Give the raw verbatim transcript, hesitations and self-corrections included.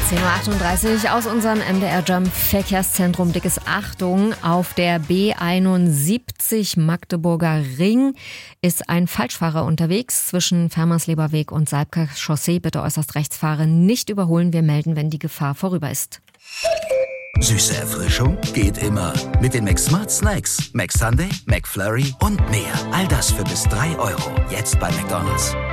zehn Uhr achtunddreißig aus unserem M D R Jump Verkehrszentrum. Dickes Achtung, auf der B einundsiebzig Magdeburger Ring ist ein Falschfahrer unterwegs zwischen Fermersleberweg und Salbker Chaussee. Bitte äußerst rechts fahren, nicht überholen. Wir melden, wenn die Gefahr vorüber ist. Süße Erfrischung geht immer. Mit den McSmart Snacks. McSunday, McFlurry und mehr. All das für bis drei Euro. Jetzt bei McDonald's.